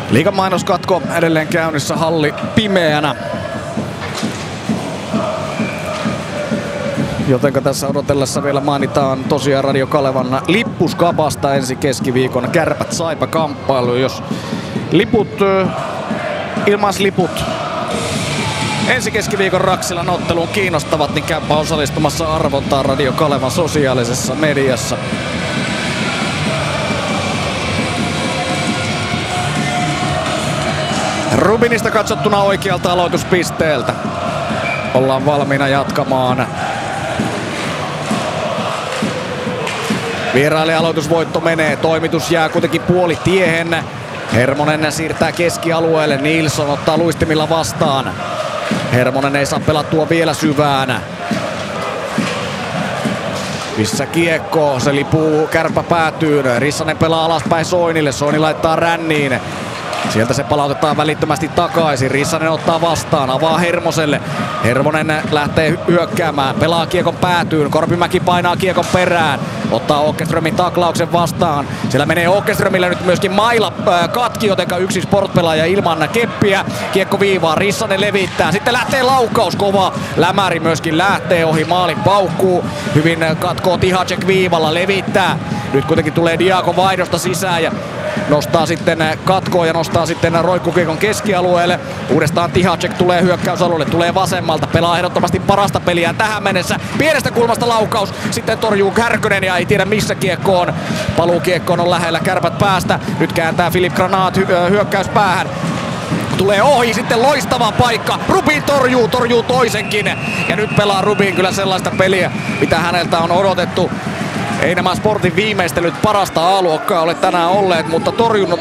Liigan mainoskatko edelleen käynnissä, halli pimeänä. Jotenka tässä odotellessa vielä mainitaan tosiaan Radio Kalevan lippuskapasta ensi keskiviikon Kärpät Saipa -kamppailu. Jos ilmaisliput ensi keskiviikon Raksilan otteluun kiinnostavat, niin käypä osallistumassa arvontaan Radio Kalevan sosiaalisessa mediassa. Rubinista katsottuna oikealta aloituspisteeltä ollaan valmiina jatkamaan. Vieraille aloitusvoitto menee, toimitus jää kuitenkin puolitiehen. Hermonen siirtää keskialueelle, Nilsson ottaa luistimilla vastaan. Hermonen ei saa pelattua vielä syvään. Missä kiekko, se lipuu Kärpä päätyyn. Rissanen pelaa alaspäin Soinille, Soini laittaa ränniin. Sieltä se palautetaan välittömästi takaisin. Rissanen ottaa vastaan, avaa Hermoselle. Hermonen lähtee hyökkäämään, pelaa kiekon päätyyn. Korpimäki painaa kiekon perään. Ottaa Åkerströmin taklauksen vastaan. Siellä menee Åkerströmillä nyt myöskin maila katki, jotenka yksi sportpelaaja ilman keppiä. Kiekko viivaa, Rissanen levittää. Sitten lähtee laukaus, kova lämäri myöskin lähtee ohi maalin, paukkuu. Hyvin katkoo Tihacek viivalla, levittää. Nyt kuitenkin tulee Diago vaihdosta sisään ja nostaa sitten katkoa ja nostaa sitten roikkukiekon keskialueelle. Uudestaan Tihacek tulee hyökkäysalueelle, tulee vasemmalta, pelaa ehdottomasti parasta peliä tähän mennessä. Pienestä kulmasta laukaus, sitten torjuu Kärkönen ja ei tiedä missä kiekko on. Paluukiekkoon on lähellä Kärpät päästä. Nyt kääntää Filip Granat hyökkäys päähän. Tulee ohi, sitten loistava paikka. Rubin torjuu toisenkin. Ja nyt pelaa Rubin kyllä sellaista peliä, mitä häneltä on odotettu. Ei nämä Sportin viimeistelyt parasta A-luokkaa ole tänään olleet, mutta torjunnat